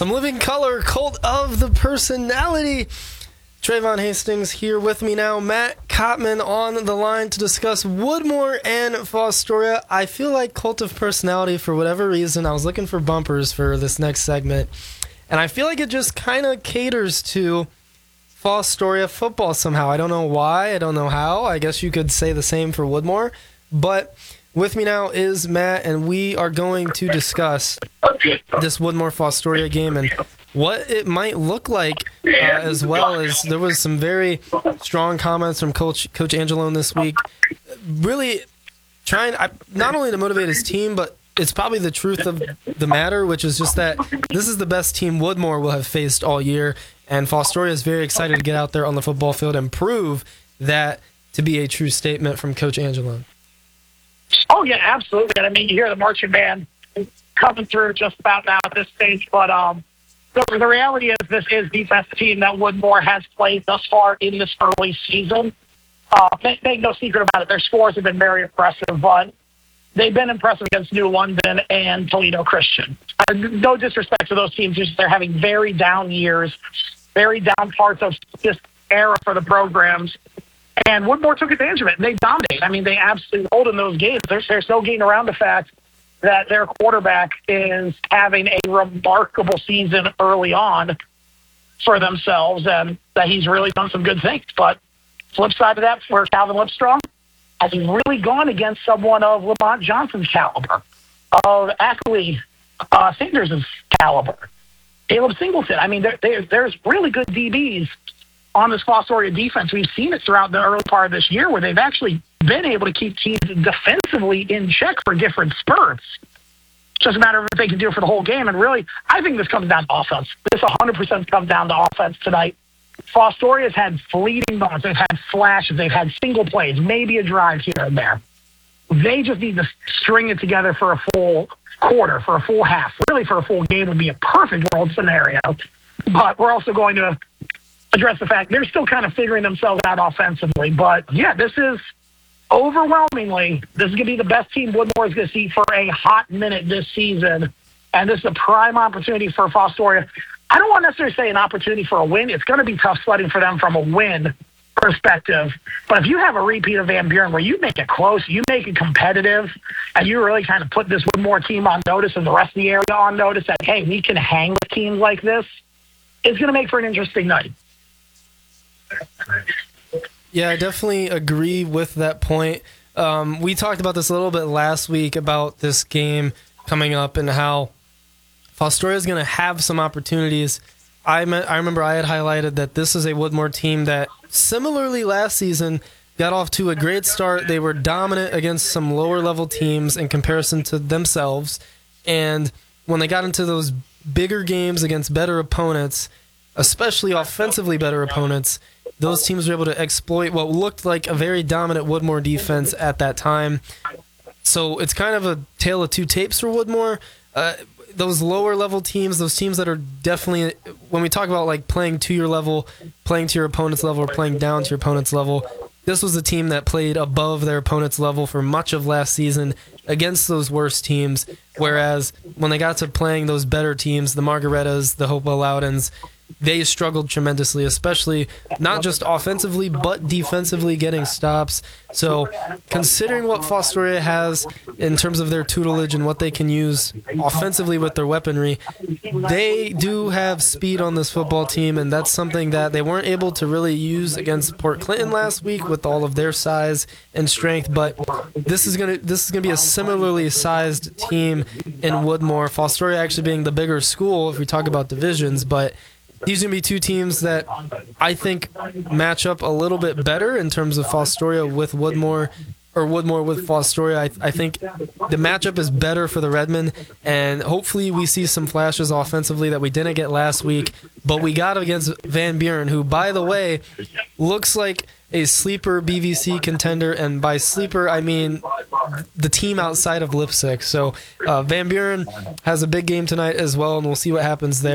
Some living color, cult of the personality. Trayvon Hastings here with me now. Matt Cottman on the line to discuss Woodmore and Fostoria. I feel like cult of personality, for whatever reason, I was looking for bumpers for this next segment, and I feel like it just kind of caters to Fostoria football somehow. I don't know why. I don't know how. I guess you could say the same for Woodmore. But with me now is Matt, and we are going to discuss this Woodmore-Fostoria game and what it might look like, as well as there was some very strong comments from Coach Angelone this week, really trying not only to motivate his team, but it's probably the truth of the matter, which is just that this is the best team Woodmore will have faced all year, and Fostoria is very excited to get out there on the football field and prove that to be a true statement from Coach Angelone. Oh, yeah, absolutely. And I mean, you hear the marching band coming through just about now at this stage, but the reality is this is the best team that Woodmore has played thus far in this early season. Make no secret about it. Their scores have been very impressive, but they've been impressive against New London and Toledo Christian. No disrespect to those teams, just they're having very down years, very down parts of this era for the programs. And Woodmore took advantage of it, and they dominated. I mean, they absolutely rolled in those games. There's no getting around the fact that their quarterback is having a remarkable season early on for themselves, and that he's really done some good things. But flip side of that, for Calvin Lipstrong, has really gone against someone of Lamont Johnson's caliber, of Ackley Sanders' caliber, Caleb Singleton. I mean, there's really good DBs on this Fostoria defense. We've seen it throughout the early part of this year where they've actually been able to keep teams defensively in check for different spurts. It's just a matter of if they can do it for the whole game. And really, I think this comes down to offense. This 100% comes down to offense tonight. Fostoria's had fleeting moments. They've had flashes. They've had single plays, maybe a drive here and there. They just need to string it together for a full quarter, for a full half. Really, for a full game would be a perfect world scenario. But we're also going to address the fact they're still kind of figuring themselves out offensively. But, yeah, this is overwhelmingly, this is going to be the best team Woodmore is going to see for a hot minute this season. And this is a prime opportunity for Fostoria. I don't want to necessarily say an opportunity for a win. It's going to be tough sledding for them from a win perspective. But if you have a repeat of Van Buren where you make it close, you make it competitive, and you really kind of put this Woodmore team on notice and the rest of the area on notice that, hey, we can hang with teams like this, it's going to make for an interesting night. Yeah, I definitely agree with that point. We talked about this a little bit last week about this game coming up and how Fostoria is going to have some opportunities. I remember I had highlighted that this is a Woodmore team that similarly last season got off to a great start. They were dominant against some lower level teams in comparison to themselves. And when they got into those bigger games against better opponents, especially offensively better opponents, those teams were able to exploit what looked like a very dominant Woodmore defense at that time. So it's kind of a tale of two tapes for Woodmore. Those lower level teams, those teams that are definitely, when we talk about like playing to your level, playing to your opponent's level, or playing down to your opponent's level, this was a team that played above their opponent's level for much of last season against those worst teams. Whereas when they got to playing those better teams, the Margaretas, the Hopewell Loudons, they struggled tremendously, especially not just offensively, but defensively getting stops. So considering what Fostoria has in terms of their tutelage and what they can use offensively with their weaponry, they do have speed on this football team, and that's something that they weren't able to really use against Port Clinton last week with all of their size and strength. But this is gonna be a similarly sized team in Woodmore. Fostoria actually being the bigger school if we talk about divisions, but these are going to be two teams that I think match up a little bit better in terms of Fostoria with Woodmore, or Woodmore with Fostoria. I think the matchup is better for the Redmen, and hopefully we see some flashes offensively that we didn't get last week, but we got against Van Buren, who, by the way, looks like a sleeper BVC contender, and by sleeper, I mean the team outside of Lipsick. So Van Buren has a big game tonight as well, and we'll see what happens there.